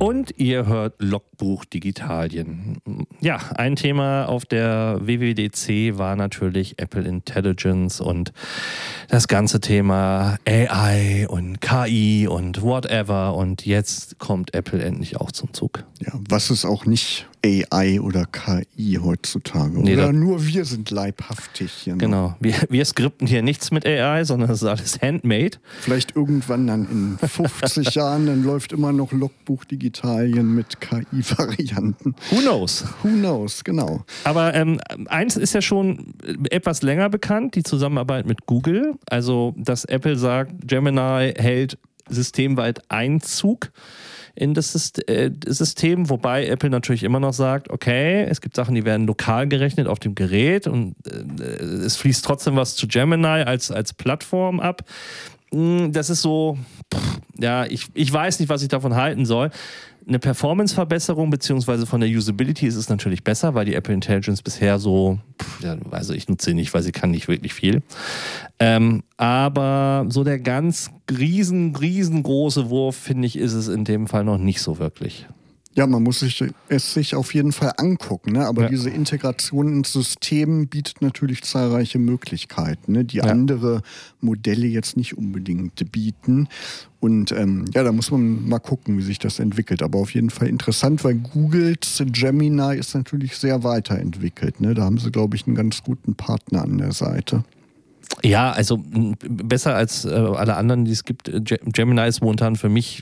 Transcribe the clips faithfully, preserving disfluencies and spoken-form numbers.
Und ihr hört Logbuch Digitalien. Ja, ein Thema auf der W W D C war natürlich Apple Intelligence und das ganze Thema A I und K I und whatever. Und jetzt kommt Apple endlich auch zum Zug. Ja, was ist auch nicht A I oder K I heutzutage? Nee, oder nur wir sind leibhaftig hier. Genau, noch. wir, wir skripten hier nichts mit A I, sondern es ist alles handmade. Vielleicht irgendwann dann in fünfzig Jahren, dann läuft immer noch Logbuch Digitalien mit K I-Varianten. Who knows? Who knows, genau. Aber ähm, eins ist ja schon etwas länger bekannt, die Zusammenarbeit mit Google. Also, dass Apple sagt, Gemini hält systemweit Einzug in das System, wobei Apple natürlich immer noch sagt, okay, es gibt Sachen, die werden lokal gerechnet auf dem Gerät und es fließt trotzdem was zu Gemini als, als Plattform ab. Das ist so, pff, ja, ich, ich weiß nicht, was ich davon halten soll. Eine Performance-Verbesserung beziehungsweise von der Usability ist es natürlich besser, weil die Apple Intelligence bisher so, pff, ja, also ich nutze sie nicht, weil sie kann nicht wirklich viel. Ähm, aber so der ganz riesen, riesengroße Wurf, finde ich, ist es in dem Fall noch nicht so wirklich. Ja, man muss sich, es sich auf jeden Fall angucken, ne? Aber ja. Diese Integration ins System bietet natürlich zahlreiche Möglichkeiten, ne? Die ja. andere Modelle jetzt nicht unbedingt bieten. Und ähm, ja, da muss man mal gucken, wie sich das entwickelt. Aber auf jeden Fall interessant, weil Googles Gemini ist natürlich sehr weiterentwickelt, ne? Da haben sie, glaube ich, einen ganz guten Partner an der Seite. Ja, also besser als äh, alle anderen, die es gibt. Gemini ist momentan für mich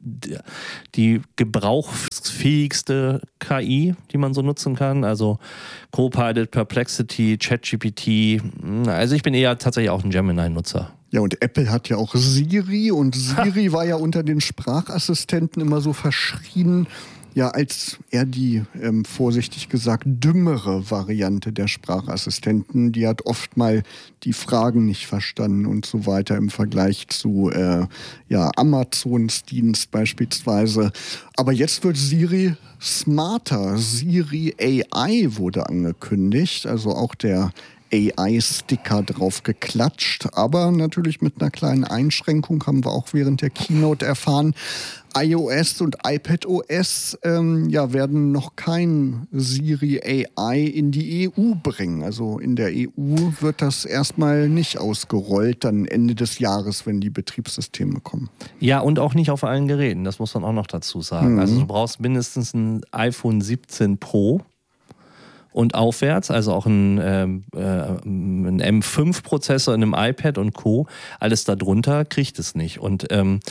die gebrauchsfähigste K I, die man so nutzen kann. Also Copilot, Perplexity, ChatGPT. Also ich bin eher tatsächlich auch ein Gemini-Nutzer. Ja, und Apple hat ja auch Siri und Siri ha. war ja unter den Sprachassistenten immer so verschrien, ja, als eher die, ähm, vorsichtig gesagt, dümmere Variante der Sprachassistenten. Die hat oft mal die Fragen nicht verstanden und so weiter im Vergleich zu äh, ja, Amazons Dienst beispielsweise. Aber jetzt wird Siri smarter. Siri A I wurde angekündigt, also auch der A I-Sticker drauf geklatscht, aber natürlich mit einer kleinen Einschränkung, haben wir auch während der Keynote erfahren. iOS und iPadOS ähm, ja, werden noch kein Siri A I in die E U bringen. Also in der E U wird das erstmal nicht ausgerollt, dann Ende des Jahres, wenn die Betriebssysteme kommen. Ja, und auch nicht auf allen Geräten, das muss man auch noch dazu sagen. Mhm. Also du brauchst mindestens ein iPhone siebzehn Pro und aufwärts, also auch ein, äh, ein M fünf Prozessor in einem iPad und Co. Alles darunter kriegt es nicht. Und ähm,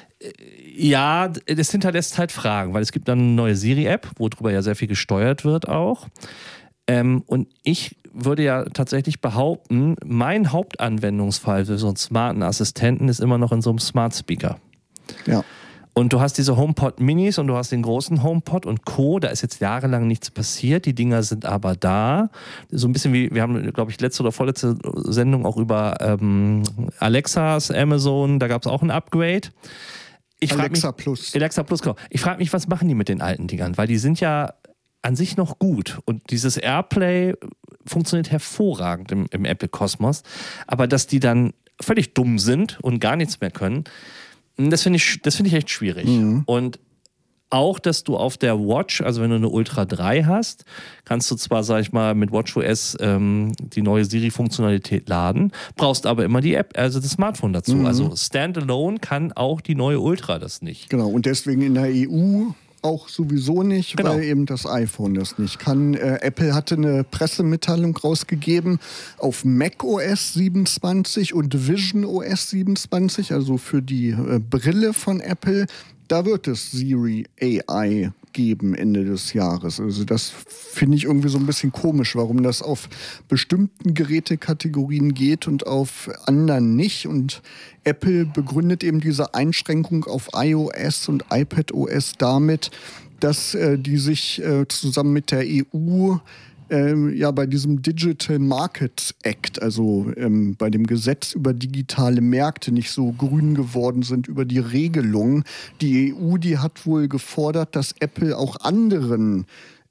ja, das hinterlässt halt Fragen, weil es gibt dann eine neue Siri-App, worüber ja sehr viel gesteuert wird auch. Ähm, und ich würde ja tatsächlich behaupten, mein Hauptanwendungsfall für so einen smarten Assistenten ist immer noch in so einem Smart Speaker. Ja. Und du hast diese HomePod Minis und du hast den großen HomePod und Co. Da ist jetzt jahrelang nichts passiert. Die Dinger sind aber da. So ein bisschen wie, wir haben, glaube ich, letzte oder vorletzte Sendung auch über ähm, Alexas, Amazon, da gab es auch ein Upgrade. Ich Alexa mich, Plus. Alexa Plus, genau. Ich frage mich, was machen die mit den alten Dingern? Weil die sind ja an sich noch gut. Und dieses AirPlay funktioniert hervorragend im, im Apple-Kosmos. Aber dass die dann völlig dumm sind und gar nichts mehr können, das finde ich, das finde ich echt schwierig. Mhm. Und auch, dass du auf der Watch, also wenn du eine Ultra drei hast, kannst du zwar, sag ich mal, mit WatchOS ähm, die neue Siri-Funktionalität laden, brauchst aber immer die App, also das Smartphone dazu. Mhm. Also Standalone kann auch die neue Ultra das nicht. Genau, und deswegen in der E U auch sowieso nicht, genau. Weil eben das iPhone das nicht kann. Äh, Apple hatte eine Pressemitteilung rausgegeben auf macOS siebenundzwanzig und visionOS siebenundzwanzig, also für die äh, Brille von Apple. Da wird es Siri A I geben Ende des Jahres. Also das finde ich irgendwie so ein bisschen komisch, warum das auf bestimmten Gerätekategorien geht und auf anderen nicht. Und Apple begründet eben diese Einschränkung auf iOS und iPadOS damit, dass äh, die sich äh, zusammen mit der E U Ähm, ja, bei diesem Digital Markets Act, also ähm, bei dem Gesetz über digitale Märkte, nicht so grün geworden sind über die Regelung. Die E U, die hat wohl gefordert, dass Apple auch anderen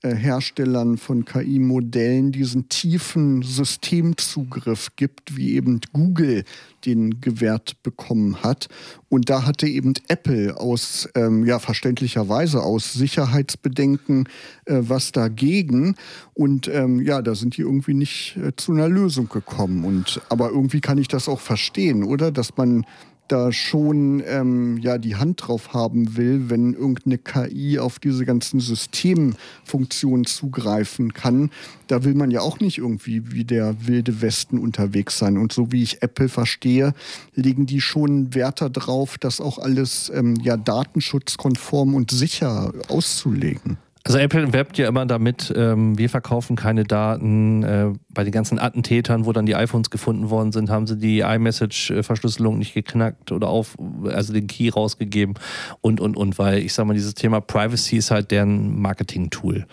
äh, Herstellern von K I-Modellen diesen tiefen Systemzugriff gibt, wie eben Google den gewährt bekommen hat. Und da hatte eben Apple aus, ähm, ja, verständlicherweise aus Sicherheitsbedenken äh, was dagegen. Und ähm, ja, da sind die irgendwie nicht äh, zu einer Lösung gekommen. Und, aber irgendwie kann ich das auch verstehen, oder? Dass man da schon ähm, ja, die Hand drauf haben will, wenn irgendeine K I auf diese ganzen Systemfunktionen zugreifen kann. Da will man ja auch nicht irgendwie wie der wilde Westen unterwegs sein. Und so wie ich Apple verstehe, legen die schon Wert darauf, das auch alles ähm, ja, datenschutzkonform und sicher auszulegen. Also Apple werbt ja immer damit, ähm, wir verkaufen keine Daten. Äh, bei den ganzen Attentätern, wo dann die iPhones gefunden worden sind, haben sie die iMessage-Verschlüsselung nicht geknackt oder auf, also den Key rausgegeben und, und, und. Weil ich sag mal, dieses Thema Privacy ist halt deren Marketing-Tool.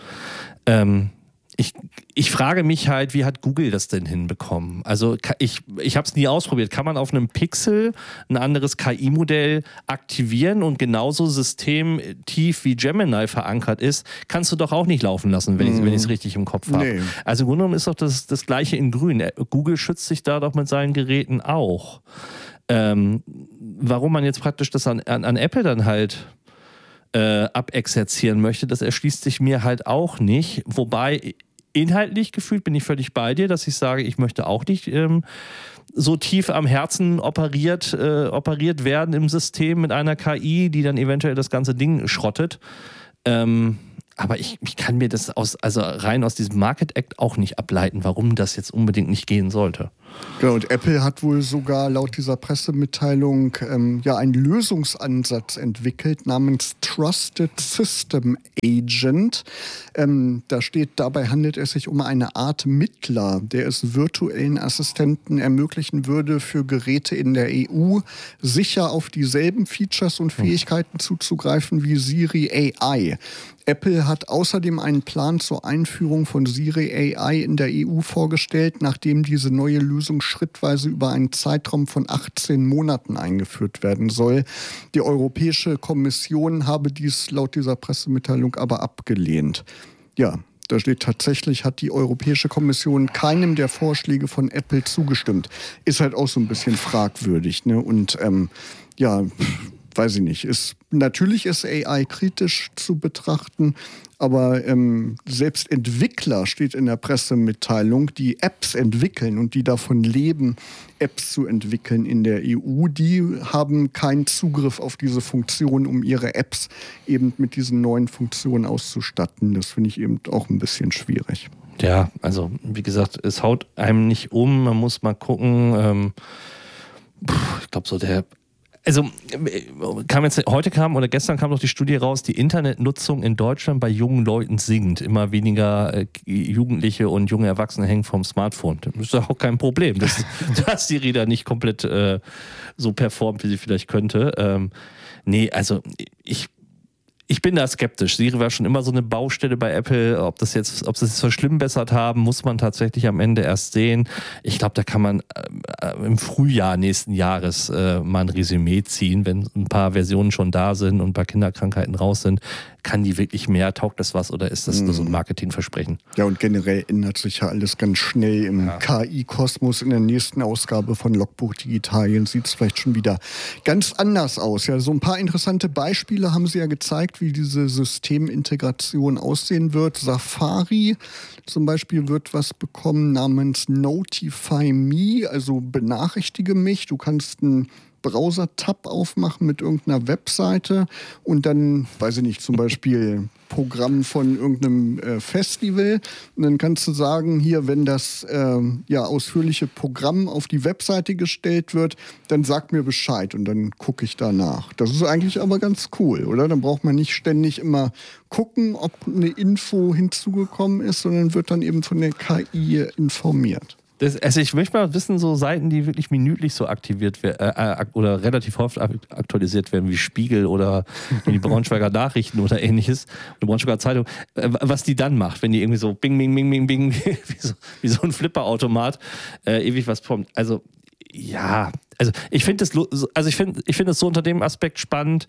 Ähm, Ich, ich frage mich halt, wie hat Google das denn hinbekommen? Also ich, ich habe es nie ausprobiert. Kann man auf einem Pixel ein anderes K I-Modell aktivieren und genauso systemtief wie Gemini verankert ist, kannst du doch auch nicht laufen lassen, wenn ich es richtig im Kopf habe. Nee. Also im Grunde genommen ist doch das, das Gleiche in Grün. Google schützt sich da doch mit seinen Geräten auch. Ähm, warum man jetzt praktisch das an, an, an Apple dann halt äh, abexerzieren möchte, das erschließt sich mir halt auch nicht. Wobei inhaltlich gefühlt bin ich völlig bei dir, dass ich sage, ich möchte auch nicht ähm, so tief am Herzen operiert, äh, operiert werden im System mit einer K I, die dann eventuell das ganze Ding schrottet. Ähm, aber ich, ich kann mir das aus, also rein aus diesem Market Act auch nicht ableiten, warum das jetzt unbedingt nicht gehen sollte. Genau, und Apple hat wohl sogar laut dieser Pressemitteilung ähm, ja einen Lösungsansatz entwickelt namens Trusted System Agent. Ähm, da steht, dabei handelt es sich um eine Art Mittler, der es virtuellen Assistenten ermöglichen würde, für Geräte in der E U sicher auf dieselben Features und Fähigkeiten zuzugreifen wie Siri A I. Apple hat außerdem einen Plan zur Einführung von Siri A I in der E U vorgestellt, nachdem diese neue Lösung schrittweise über einen Zeitraum von achtzehn Monaten eingeführt werden soll. Die Europäische Kommission habe dies laut dieser Pressemitteilung aber abgelehnt. Ja, da steht tatsächlich, hat die Europäische Kommission keinem der Vorschläge von Apple zugestimmt. Ist halt auch so ein bisschen fragwürdig, ne? Und ähm, ja, weiß ich nicht. Ist, natürlich ist A I kritisch zu betrachten, aber ähm, selbst Entwickler, steht in der Pressemitteilung, die Apps entwickeln und die davon leben, Apps zu entwickeln in der E U, die haben keinen Zugriff auf diese Funktion, um ihre Apps eben mit diesen neuen Funktionen auszustatten. Das finde ich eben auch ein bisschen schwierig. Ja, also wie gesagt, es haut einem nicht um, man muss mal gucken. Ähm, ich glaube so der Also kam jetzt, heute kam oder gestern kam noch die Studie raus, die Internetnutzung in Deutschland bei jungen Leuten sinkt. Immer weniger äh, Jugendliche und junge Erwachsene hängen vom Smartphone. Das ist doch auch kein Problem, dass, dass die Räder nicht komplett äh, so performt, wie sie vielleicht könnte. Ähm, nee, also ich Ich bin da skeptisch. Siri war schon immer so eine Baustelle bei Apple. Ob das jetzt, ob sie es verschlimmbessert haben, muss man tatsächlich am Ende erst sehen. Ich glaube, da kann man äh, im Frühjahr nächsten Jahres äh, mal ein Resümee ziehen, wenn ein paar Versionen schon da sind und ein paar Kinderkrankheiten raus sind. Kann die wirklich mehr? Taugt das was oder ist das nur so ein Marketingversprechen? Ja, und generell ändert sich ja alles ganz schnell im ja. K I-Kosmos. In der nächsten Ausgabe von Logbuch Digitalien sieht es vielleicht schon wieder ganz anders aus. Ja, so ein paar interessante Beispiele haben Sie ja gezeigt, wie diese Systemintegration aussehen wird. Safari zum Beispiel wird was bekommen namens Notify Me, also benachrichtige mich. Du kannst ein Browser-Tab aufmachen mit irgendeiner Webseite und dann, weiß ich nicht, zum Beispiel Programm von irgendeinem äh, Festival. Und dann kannst du sagen, hier, wenn das äh, ja, ausführliche Programm auf die Webseite gestellt wird, dann sag mir Bescheid und dann gucke ich danach. Das ist eigentlich aber ganz cool, oder? Dann braucht man nicht ständig immer gucken, ob eine Info hinzugekommen ist, sondern wird dann eben von der K I informiert. Das, also ich möchte mal wissen, so Seiten, die wirklich minütlich so aktiviert werden äh, oder relativ häufig aktualisiert werden, wie Spiegel oder die Braunschweiger Nachrichten oder ähnliches, die Braunschweiger Zeitung, äh, was die dann macht, wenn die irgendwie so bing, bing, bing, bing, bing, wie so, wie so ein Flipperautomat äh, ewig was prompt. Also ja, also ich finde das, also ich finde, ich finde es so unter dem Aspekt spannend,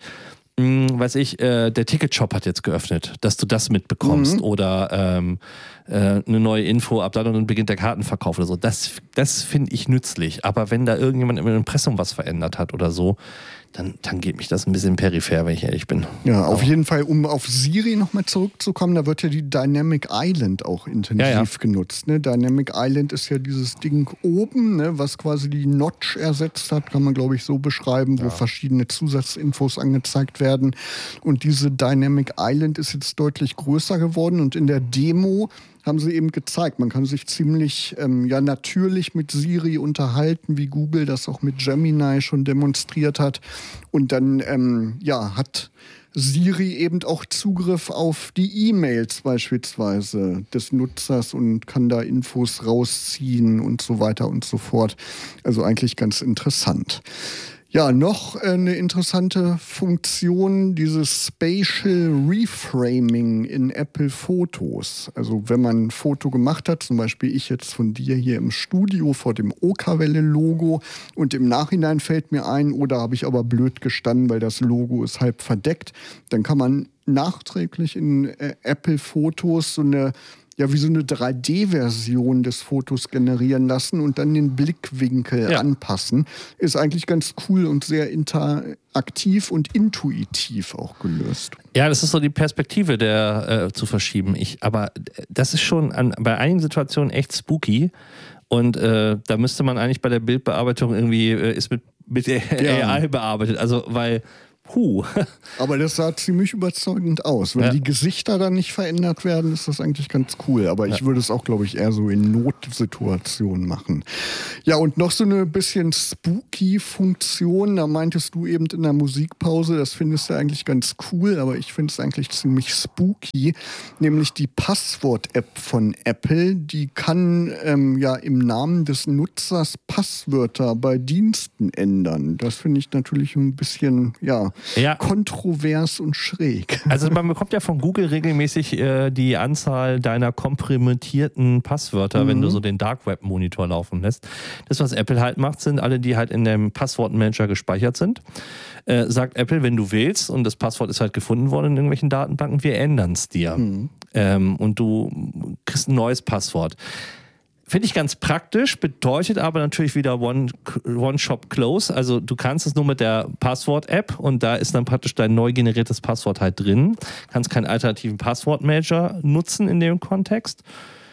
mh, weiß ich, äh, der Ticketshop hat jetzt geöffnet, dass du das mitbekommst mhm. oder ähm, äh, eine neue Info, ab dann beginnt der Kartenverkauf oder so. Das, das finde ich nützlich. Aber wenn da irgendjemand im Impressum was verändert hat oder so, dann, dann geht mich das ein bisschen peripher, wenn ich ehrlich bin. Ja, auf Aber. jeden Fall, um auf Siri nochmal zurückzukommen, da wird ja die Dynamic Island auch intensiv ja, ja. genutzt. Ne? Dynamic Island ist ja dieses Ding oben, ne, was quasi die Notch ersetzt hat, kann man glaube ich so beschreiben, wo ja. verschiedene Zusatzinfos angezeigt werden. Und diese Dynamic Island ist jetzt deutlich größer geworden und in der Demo haben sie eben gezeigt, man kann sich ziemlich ähm, ja, natürlich mit Siri unterhalten, wie Google das auch mit Gemini schon demonstriert hat. Und dann ähm, ja, hat Siri eben auch Zugriff auf die E-Mails beispielsweise des Nutzers und kann da Infos rausziehen und so weiter und so fort. Also eigentlich ganz interessant. Ja, noch eine interessante Funktion, dieses Spatial Reframing in Apple Fotos. Also wenn man ein Foto gemacht hat, zum Beispiel ich jetzt von dir hier im Studio vor dem Okerwelle-Logo und im Nachhinein fällt mir ein, oder habe ich aber blöd gestanden, weil das Logo ist halb verdeckt, dann kann man nachträglich in äh, Apple Fotos so eine ja, wie so eine drei D-Version des Fotos generieren lassen und dann den Blickwinkel ja. anpassen. Ist eigentlich ganz cool und sehr interaktiv und intuitiv auch gelöst. Ja, das ist so die Perspektive der äh, zu verschieben. Ich, aber das ist schon an, bei einigen Situationen echt spooky und äh, da müsste man eigentlich bei der Bildbearbeitung irgendwie, äh, ist mit, mit ja. A I bearbeitet. Also, weil Puh. Aber das sah ziemlich überzeugend aus. Wenn ja. die Gesichter dann nicht verändert werden, ist das eigentlich ganz cool. Aber ich ja. würde es auch, glaube ich, eher so in Notsituationen machen. Ja, und noch so eine bisschen spooky Funktion. Da meintest du eben in der Musikpause, das findest du eigentlich ganz cool, aber ich finde es eigentlich ziemlich spooky. Nämlich die Passwort-App von Apple. Die kann ähm, ja im Namen des Nutzers Passwörter bei Diensten ändern. Das finde ich natürlich ein bisschen, ja, Ja. kontrovers und schräg. Also man bekommt ja von Google regelmäßig äh, die Anzahl deiner kompromittierten Passwörter, mhm. wenn du so den Dark Web Monitor laufen lässt. Das, was Apple halt macht, sind alle, die halt in dem Passwortmanager gespeichert sind. Äh, sagt Apple, wenn du willst, und das Passwort ist halt gefunden worden in irgendwelchen Datenbanken, wir ändern es dir. Mhm. Ähm, und du kriegst ein neues Passwort. Finde ich ganz praktisch, bedeutet aber natürlich wieder One, One Shop Close. Also du kannst es nur mit der Passwort-App und da ist dann praktisch dein neu generiertes Passwort halt drin. Kannst keinen alternativen Passwortmanager nutzen in dem Kontext.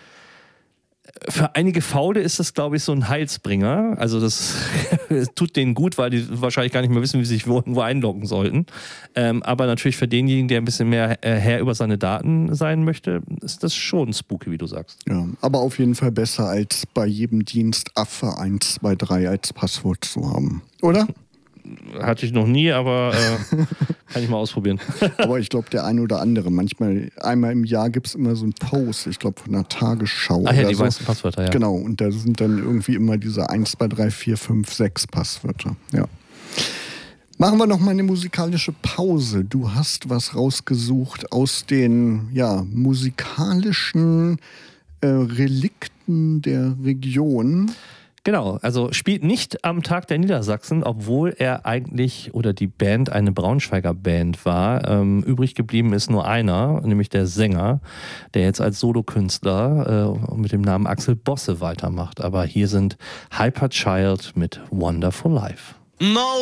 Für einige Faule ist das, glaube ich, so ein Heilsbringer. Also das tut denen gut, weil die wahrscheinlich gar nicht mehr wissen, wie sie sich irgendwo einloggen sollten. Ähm, aber natürlich für denjenigen, der ein bisschen mehr Herr über seine Daten sein möchte, ist das schon spooky, wie du sagst. Ja, aber auf jeden Fall besser, als bei jedem Dienst Affe eins zwei drei als Passwort zu haben. Oder? Hatte ich noch nie, aber äh, kann ich mal ausprobieren. Aber ich glaube, der eine oder andere. Manchmal, einmal im Jahr gibt es immer so einen Post, ich glaube von der Tagesschau. Ach ja, die so. weißen Passwörter, ja. Genau, und da sind dann irgendwie immer diese eins, zwei, drei, vier, fünf, sechs Passwörter. Ja. Machen wir noch mal eine musikalische Pause. Du hast was rausgesucht aus den ja, musikalischen äh, Relikten der Region. Genau, also spielt nicht am Tag der Niedersachsen, obwohl er eigentlich oder die Band eine Braunschweiger Band war. Ähm, übrig geblieben ist nur einer, nämlich der Sänger, der jetzt als Solokünstler äh, mit dem Namen Axel Bosse weitermacht. Aber hier sind Hyperchild mit Wonderful Life. No.